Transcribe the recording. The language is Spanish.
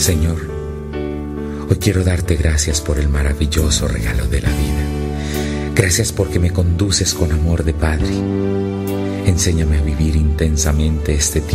Señor, hoy quiero darte gracias por el maravilloso regalo de la vida. Gracias porque me conduces con amor de Padre. Enséñame a vivir intensamente este tiempo